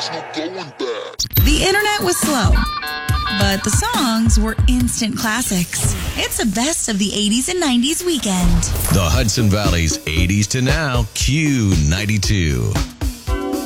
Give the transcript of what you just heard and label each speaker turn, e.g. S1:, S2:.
S1: There's no going back.
S2: The internet was slow, but the songs were instant classics. It's the best of the 80s and 90s weekend.
S3: The Hudson Valley's 80s to now Q92.